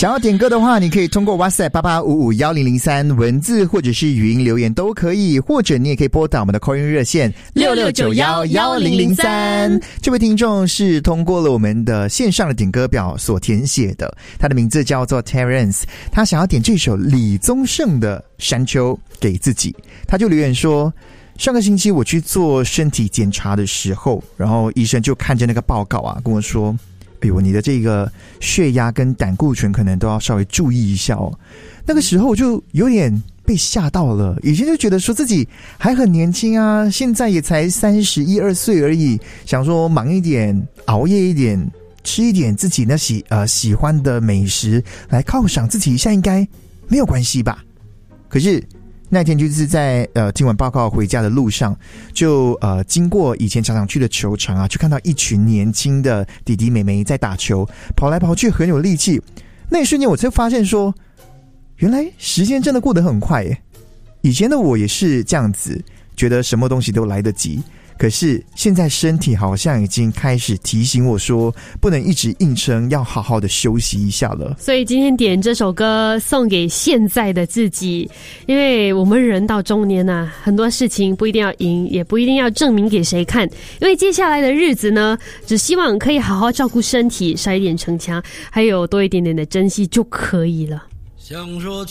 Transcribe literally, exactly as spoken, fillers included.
想要点歌的话，你可以通过 WhatsApp 八八五五一零零三文字或者是语音留言都可以，或者你也可以拨打我们的 call in 热线六六九一一零零三。这位听众是通过了我们的线上的点歌表所填写的，他的名字叫做 Terence， 他想要点这首李宗盛的《山丘》给自己。他就留言说，上个星期我去做身体检查的时候，然后医生就看着那个报告啊，跟我说，哎呦，你的这个血压跟胆固醇可能都要稍微注意一下哦。那个时候我就有点被吓到了，以前就觉得说自己还很年轻啊，现在也才三十一二岁而已，想说忙一点，熬夜一点，吃一点自己那喜呃喜欢的美食来犒赏自己一下，应该没有关系吧？可是那天就是在呃听完报告回家的路上，就呃经过以前常常去的球场啊，就看到一群年轻的弟弟妹妹在打球，跑来跑去很有力气。那一瞬间我才发现说，原来时间真的过得很快耶。以前的我也是这样子，觉得什么东西都来得及。可是现在身体好像已经开始提醒我说，不能一直硬撑，要好好的休息一下了。 所以今天点这首歌送给现在的自己，因为我们人到中年啊，很多事情不一定要赢，也不一定要证明给谁看，因为接下来的日子呢，只希望可以好好照顾身体，少一点逞强，还有多一点点的珍惜就可以了。 想说